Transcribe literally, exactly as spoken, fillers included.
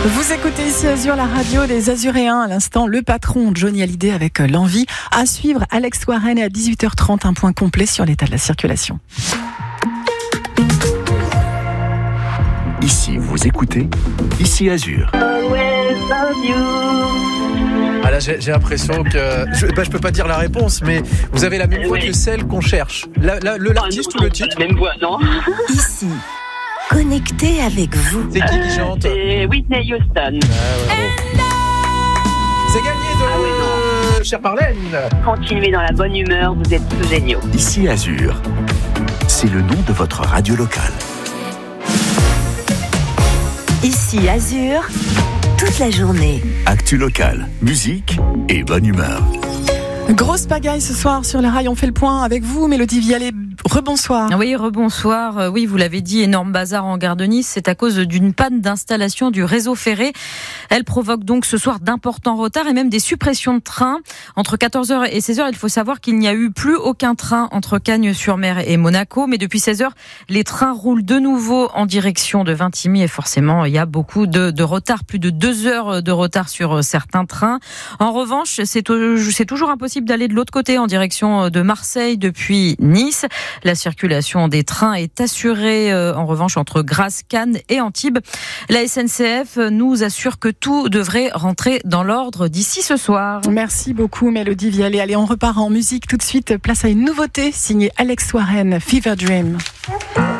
Vous écoutez ici Azur, la radio des Azuréens. À l'instant, le patron Johnny Hallyday avec l'envie. À suivre, Alex Warren et à dix-huit heures trente, un point complet sur l'état de la circulation. Ici, vous écoutez Ici Azur. Ah là, j'ai, j'ai l'impression que je, bah, je peux pas dire la réponse, mais vous avez la même voix oui. que celle qu'on cherche. La, la, le l'artiste Ah, non, ou le non, titre? pas la même voix, non. Ici, connecté avec vous. C'est qui qui chante? C'est Whitney Houston. Ah, ouais, bon. C'est gagné de Ah oui, euh, Cher Marlène. Continuez dans la bonne humeur, vous êtes tous géniaux. Ici Azur. C'est le nom de votre radio locale. Ici Azur, toute la journée. Actu locale, musique et bonne humeur. Grosse pagaille ce soir sur les rails. On fait le point avec vous, Mélodie Vialet. Rebonsoir. Oui, rebonsoir. Oui, vous l'avez dit, énorme bazar en gare de Nice. C'est à cause d'une panne d'installation du réseau ferré. Elle provoque donc ce soir d'importants retards et même des suppressions de trains. Entre quatorze heures et seize heures, il faut savoir qu'il n'y a eu plus aucun train entre Cagnes-sur-Mer et Monaco. Mais depuis seize heures, les trains roulent de nouveau en direction de Vintimille. Et forcément, il y a beaucoup de, de retard. Plus de deux heures de retard sur certains trains. En revanche, c'est, c'est toujours impossible d'aller de l'autre côté en direction de Marseille depuis Nice. La circulation des trains est assurée euh, en revanche entre Grasse, Cannes et Antibes. La S N C F nous assure que tout devrait rentrer dans l'ordre d'ici ce soir. Merci beaucoup Mélodie Vialet. Allez, on repart en musique tout de suite. Place à une nouveauté signée Alex Warren, Fever Dream.